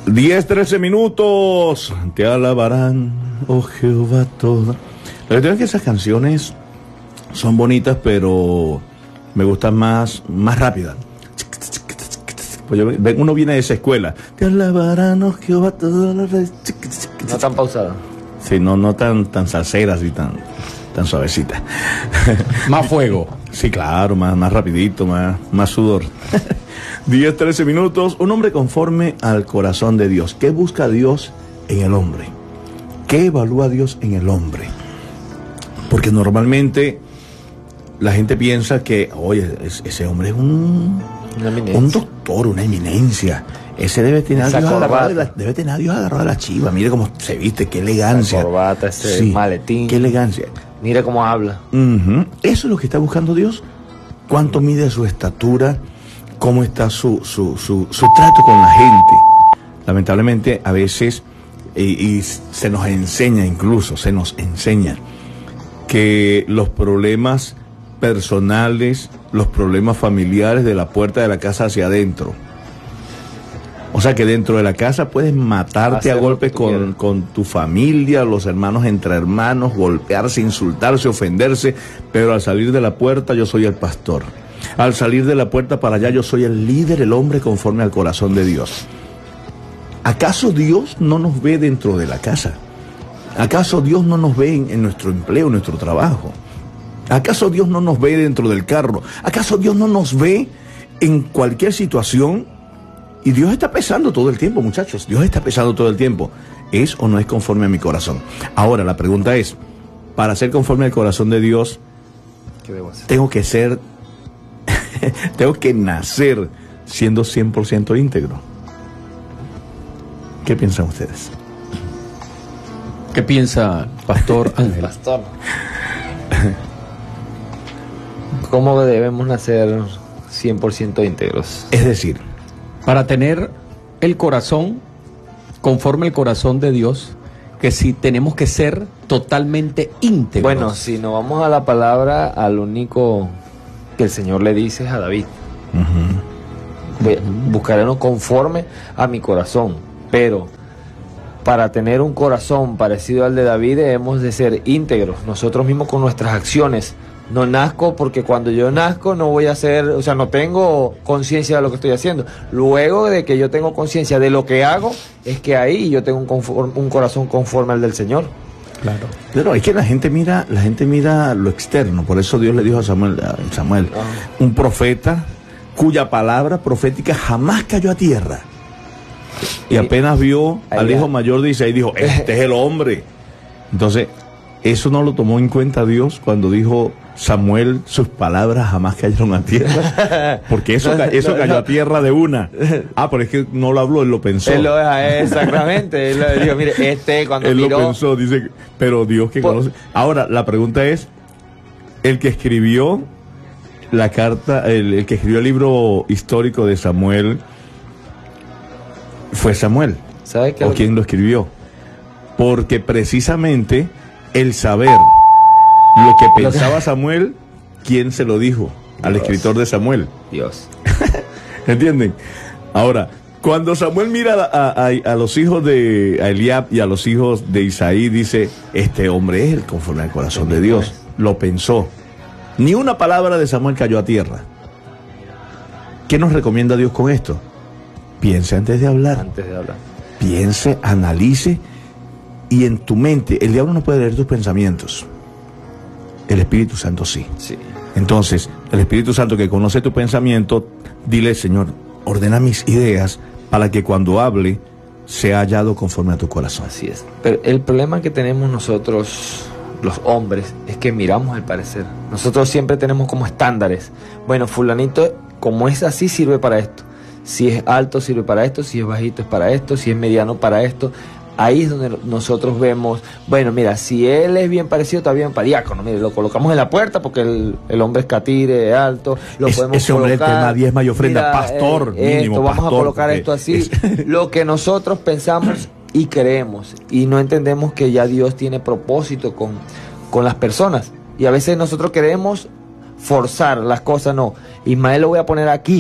10-13 minutos. Te alabarán, oh Jehová, toda. La verdad es que esas canciones son bonitas, pero me gustan más rápidas. Pues uno viene de esa escuela. Te alabarán, oh Jehová, toda la red. No tan pausada. Sí, no tan salseras y tan suavecitas. Más fuego. Sí, claro, más rapidito, más sudor. 10-13 minutos. Un hombre conforme al corazón de Dios. ¿Qué busca Dios en el hombre? ¿Qué evalúa Dios en el hombre? Porque normalmente la gente piensa que, oye, ese hombre es un doctor, una eminencia. Ese debe tener a Dios agarrado de la chiva. Mire cómo se viste, qué elegancia. Esa corbata, ese maletín. Qué elegancia. Mire cómo habla. Eso es lo que está buscando Dios. ¿Cuánto mide su estatura? ¿Cómo está su trato con la gente? Lamentablemente, a veces, y se nos enseña que los problemas personales, los problemas familiares de la puerta de la casa hacia adentro. O sea que dentro de la casa puedes matarte a golpes con tu familia, los hermanos entre hermanos, golpearse, insultarse, ofenderse, pero al salir de la puerta yo soy el pastor. Al salir de la puerta para allá yo soy el líder, el hombre conforme al corazón de Dios. ¿Acaso Dios no nos ve dentro de la casa? ¿Acaso Dios no nos ve en nuestro empleo, en nuestro trabajo? ¿Acaso Dios no nos ve dentro del carro? ¿Acaso Dios no nos ve en cualquier situación? Y Dios está pesando todo el tiempo, muchachos. Dios está pesando todo el tiempo. ¿Es o no es conforme a mi corazón? Ahora, la pregunta es, para ser conforme al corazón de Dios, ¿qué debo hacer? Tengo que nacer siendo 100% íntegro. ¿Qué piensan ustedes? ¿Qué piensa Pastor Ángel? Pastor. ¿Cómo debemos nacer 100% íntegros? Es decir, para tener el corazón conforme al corazón de Dios, que si tenemos que ser totalmente íntegros. Bueno, si nos vamos a la palabra, al único que el Señor le dice es a David. Buscaré uno conforme a mi corazón, pero para tener un corazón parecido al de David debemos de ser íntegros nosotros mismos con nuestras acciones. No nazco porque cuando yo nazco no voy a hacer, o sea, no tengo conciencia de lo que estoy haciendo. Luego de que yo tengo conciencia de lo que hago, es que ahí yo tengo un corazón conforme al del Señor. Claro. Pero es que la gente mira lo externo. Por eso Dios le dijo a Samuel, un profeta cuya palabra profética jamás cayó a tierra. Y apenas vio al hijo mayor de Isaí, dijo, este es el hombre. Entonces, eso no lo tomó en cuenta Dios cuando dijo Samuel, sus palabras jamás cayeron a tierra. Porque eso cayó a tierra de una. Pero es que no lo habló, él lo pensó. Él lo deja, exactamente. Él lo dijo, mire, cuando él miró... lo pensó, dice, pero Dios que conoce. Ahora, la pregunta es, el que escribió la carta, el que escribió el libro histórico de Samuel, ¿fue Samuel? ¿Sabe qué? ¿O quién lo escribió? Porque precisamente el saber lo que pensaba Samuel, ¿quién se lo dijo? Al escritor de Samuel. Dios. ¿Entienden? Ahora, cuando Samuel mira a los hijos de Eliab y a los hijos de Isaí, dice, este hombre es el conforme al corazón de Dios. Lo pensó. Ni una palabra de Samuel cayó a tierra. ¿Qué nos recomienda Dios con esto? Piense antes de hablar. Piense, analice, y en tu mente, el diablo no puede leer tus pensamientos. El Espíritu Santo sí. Entonces, el Espíritu Santo que conoce tu pensamiento, dile, Señor, ordena mis ideas para que cuando hable sea hallado conforme a tu corazón. Así es. Pero el problema que tenemos nosotros, los hombres, es que miramos el parecer. Nosotros siempre tenemos como estándares. Bueno, fulanito, como es así, sirve para esto. Si es alto, sirve para esto. Si es bajito, es para esto. Si es mediano, para esto. Ahí es donde nosotros vemos, bueno, mira, si él es bien parecido, está bien para diácono. Mire, lo colocamos en la puerta porque el hombre es catire, es alto. Lo podemos ese hombre colocar. Tema 10 mayo ofrenda, pastor, mínimo, vamos pastor, a colocar esto así. Lo que nosotros pensamos y creemos. Y no entendemos que ya Dios tiene propósito con las personas. Y a veces nosotros queremos forzar las cosas, no. Ismael lo voy a poner aquí.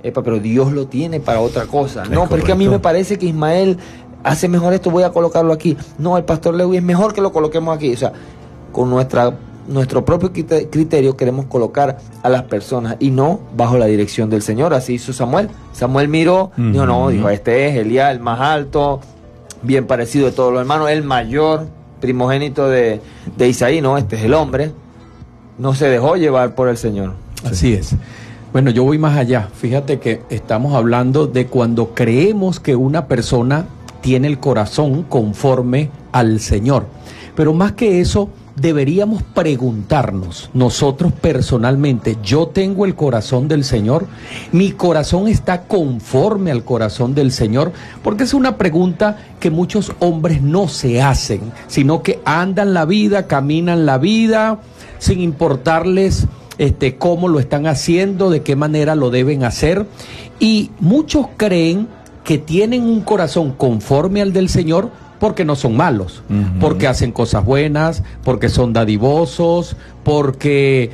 epa, pero Dios lo tiene para otra cosa. Es No, pero es que a mí correcto. me parece que Ismael hace mejor esto, voy a colocarlo aquí. No, el pastor Lewis es mejor que lo coloquemos aquí. O sea, con nuestro propio criterio queremos colocar a las personas y no bajo la dirección del Señor. Así hizo Samuel. Samuel miró, dijo, no, dijo, este es Elías, el más alto, bien parecido de todos los hermanos, el mayor, primogénito de Isaí, no, este es el hombre. No se dejó llevar por el Señor. Así es. Bueno, yo voy más allá. Fíjate que estamos hablando de cuando creemos que una persona tiene el corazón conforme al Señor. Pero más que eso, deberíamos preguntarnos nosotros personalmente, ¿yo tengo el corazón del Señor? ¿Mi corazón está conforme al corazón del Señor? Porque es una pregunta que muchos hombres no se hacen, sino que andan la vida, caminan la vida, sin importarles cómo lo están haciendo, de qué manera lo deben hacer. Y muchos creen que tienen un corazón conforme al del Señor porque no son malos, porque hacen cosas buenas, porque son dadivosos, porque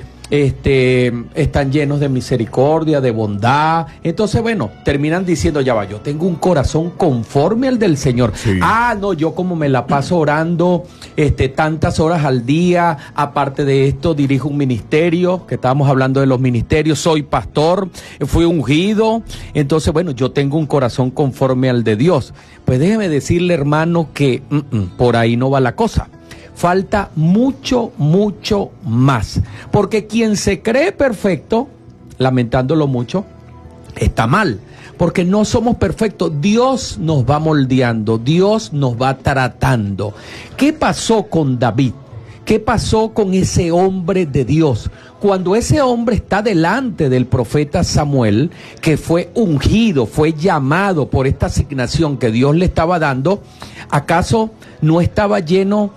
están llenos de misericordia, de bondad. Entonces, bueno, terminan diciendo, ya va, yo tengo un corazón conforme al del Señor. Sí. Ah, no, yo como me la paso orando tantas horas al día, aparte de esto dirijo un ministerio, que estábamos hablando de los ministerios, soy pastor, fui ungido, entonces, bueno, yo tengo un corazón conforme al de Dios. Pues déjeme decirle, hermano, que por ahí no va la cosa. Falta mucho, mucho más. Porque quien se cree perfecto, lamentándolo mucho, está mal. Porque no somos perfectos. Dios nos va moldeando, Dios nos va tratando. ¿Qué pasó con David? ¿Qué pasó con ese hombre de Dios? Cuando ese hombre está delante del profeta Samuel, que fue ungido, fue llamado por esta asignación que Dios le estaba dando, ¿acaso no estaba lleno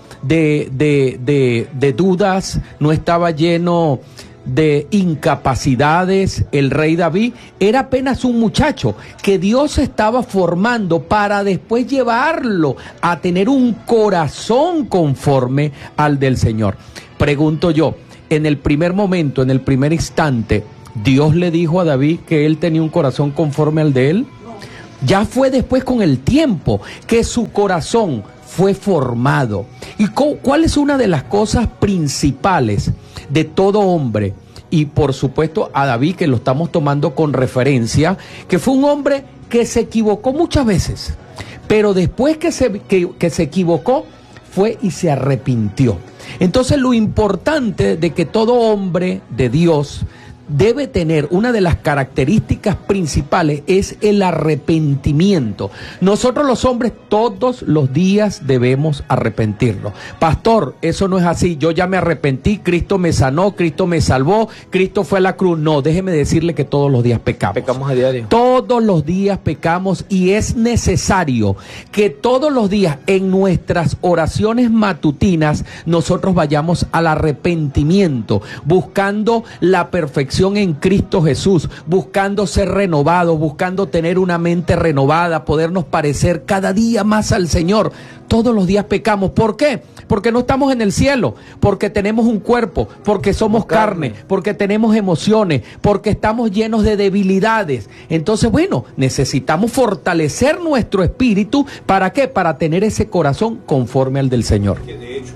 de dudas, no estaba lleno de incapacidades? El rey David era apenas un muchacho que Dios estaba formando para después llevarlo a tener un corazón conforme al del Señor. Pregunto yo, en el primer momento, en el primer instante, ¿Dios le dijo a David que él tenía un corazón conforme al de él? Ya fue después, con el tiempo, que su corazón fue formado. ¿Y cuál es una de las cosas principales de todo hombre? Y por supuesto a David, que lo estamos tomando con referencia, que fue un hombre que se equivocó muchas veces, pero después que se equivocó, fue y se arrepintió. Entonces, lo importante de que todo hombre de Dios debe tener, una de las características principales, es el arrepentimiento. Nosotros los hombres todos los días debemos arrepentirnos. Pastor, eso no es así, yo ya me arrepentí, Cristo me sanó, Cristo me salvó, Cristo fue a la cruz. No, déjeme decirle que todos los días pecamos. Pecamos a diario. Todos los días pecamos, y es necesario que todos los días en nuestras oraciones matutinas nosotros vayamos al arrepentimiento, buscando la perfección en Cristo Jesús, buscando ser renovados, buscando tener una mente renovada, podernos parecer cada día más al Señor. Todos los días pecamos. ¿Por qué? Porque no estamos en el cielo, porque tenemos un cuerpo, porque somos carne, porque tenemos emociones, porque estamos llenos de debilidades. Entonces, bueno, necesitamos fortalecer nuestro espíritu. ¿Para qué? Para tener ese corazón conforme al del Señor. Que de hecho,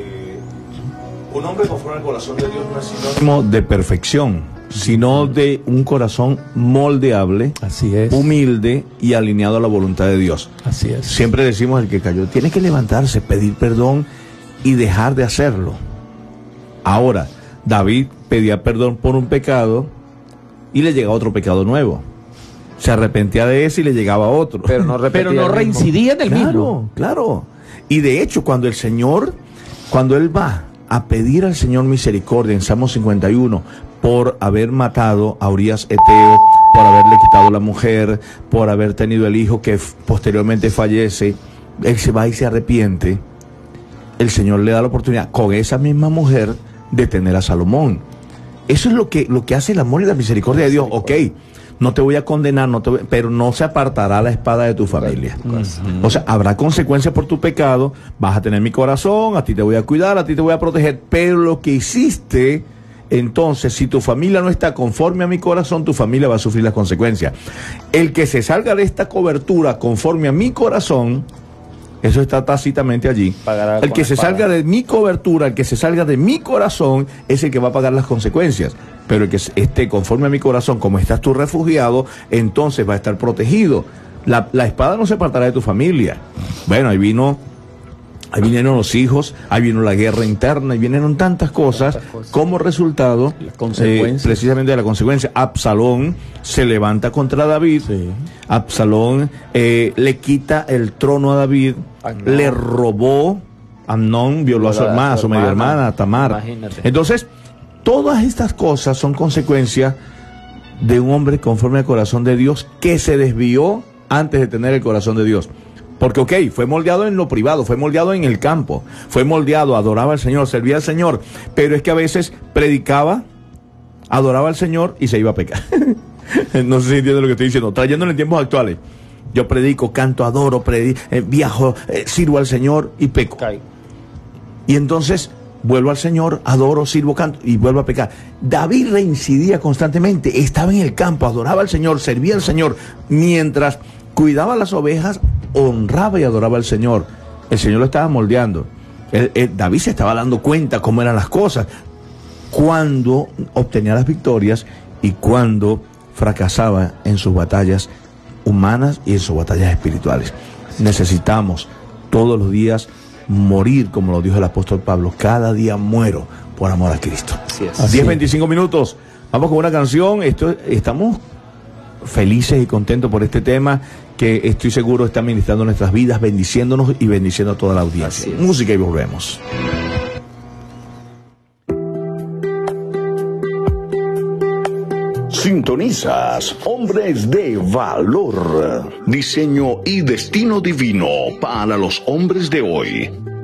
un hombre conforme al corazón de Dios no es sinónimo de perfección, sino de un corazón moldeable, Así es. humilde y alineado a la voluntad de Dios. Así es. Siempre decimos, el que cayó tiene que levantarse, pedir perdón y dejar de hacerlo. Ahora, David pedía perdón por un pecado y le llegaba otro pecado nuevo. Se arrepentía de ese y le llegaba otro. Pero no repetía, Pero no reincidía en el mismo. Claro. Y de hecho, cuando él va a pedir al Señor misericordia en Salmo 51 por haber matado a Urías Eteo, por haberle quitado la mujer, por haber tenido el hijo que posteriormente fallece, él se va y se arrepiente. El Señor le da la oportunidad con esa misma mujer de tener a Salomón. Eso es lo que hace el amor y la misericordia de Dios. Ok, no te voy a condenar, pero no se apartará la espada de tu familia. O sea, habrá consecuencias por tu pecado, vas a tener mi corazón, a ti te voy a cuidar, a ti te voy a proteger, pero lo que hiciste entonces si tu familia no está conforme a mi corazón, tu familia va a sufrir las consecuencias. El que se salga de esta cobertura conforme a mi corazón, eso está tácitamente allí. El que se salga de mi cobertura, el que se salga de mi corazón, es el que va a pagar las consecuencias. Pero el que esté conforme a mi corazón, como estás tú refugiado, entonces va a estar protegido. La espada no se apartará de tu familia. Bueno, ahí vinieron los hijos, ahí vino la guerra interna, y vinieron tantas cosas como resultado precisamente de la consecuencia. Absalón se levanta contra David, sí. Absalón le quita el trono a David, le robó, Amnón violó a su hermana, a su media hermana, a Tamar. Imagínate. Entonces, todas estas cosas son consecuencia de un hombre conforme al corazón de Dios que se desvió antes de tener el corazón de Dios. Porque, fue moldeado en lo privado, fue moldeado en el campo, fue moldeado, adoraba al Señor, servía al Señor, pero es que a veces predicaba, adoraba al Señor y se iba a pecar. No sé si entienden lo que estoy diciendo, trayéndolo en tiempos actuales. Yo predico, canto, adoro, viajo, sirvo al Señor y peco. Y entonces vuelvo al Señor, adoro, sirvo, canto y vuelvo a pecar. David reincidía constantemente, estaba en el campo, adoraba al Señor, servía al Señor, mientras cuidaba las ovejas, honraba y adoraba al Señor. El Señor lo estaba moldeando. David se estaba dando cuenta cómo eran las cosas, cuando obtenía las victorias y cuando fracasaba en sus batallas humanas y en sus batallas espirituales. Necesitamos todos los días morir, como lo dijo el apóstol Pablo. Cada día muero por amor a Cristo. Así es. 10:25 minutos. Vamos con una canción. Estamos felices y contentos por este tema que estoy seguro está ministrando nuestras vidas, bendiciéndonos y bendiciendo a toda la audiencia. Música y volvemos. Sintonizas Hombres de Valor, diseño y destino divino para los hombres de hoy.